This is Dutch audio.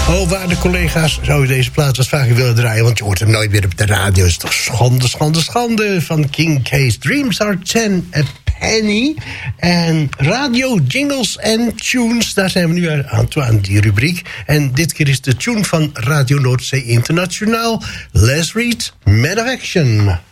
Oh, waarde collega's, zou je deze plaat wat vaker willen draaien? Want je hoort hem nooit meer op de radio. Het is toch schande, schande, schande. Van King Case, Dreams Are 10 a Penny. En radio, jingles en tunes. Daar zijn we nu aan toe aan die rubriek. En dit keer is de tune van Radio Noordzee Internationaal. Les Reed, Man of Action.